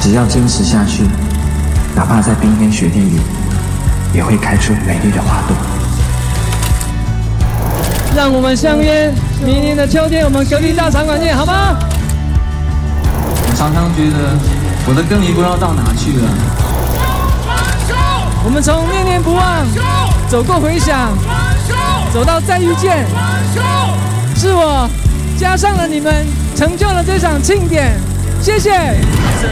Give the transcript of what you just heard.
只要坚持下去，哪怕在冰天雪地里，也会开出美丽的花朵。 让我们相约明年的秋天，我们隔壁大场馆见，好吗？ 我常常觉得我的歌迷不知道到哪去了。 我们从念念不忘走过回响，走到再遇见，是我加上了你们，成就了这场庆典。谢谢。